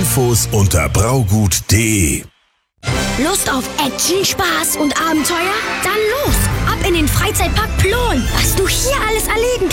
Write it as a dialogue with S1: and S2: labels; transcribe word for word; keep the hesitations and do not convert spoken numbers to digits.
S1: Infos unter braugut punkt de.
S2: Lust auf Action, Spaß und Abenteuer? Dann los! Ab in den Freizeitpark Plon! Was du hier alles erleben